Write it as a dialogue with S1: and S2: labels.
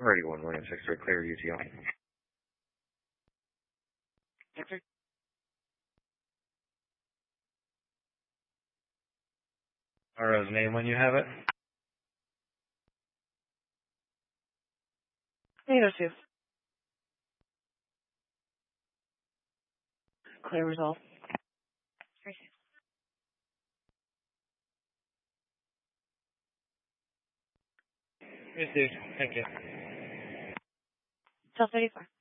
S1: Ready 1 William 6-3, clear UTO.
S2: Victor.
S1: RO's name when you have it.
S2: 802. Clear resolve.
S1: Yes, dude. Thank you.
S2: Till 34.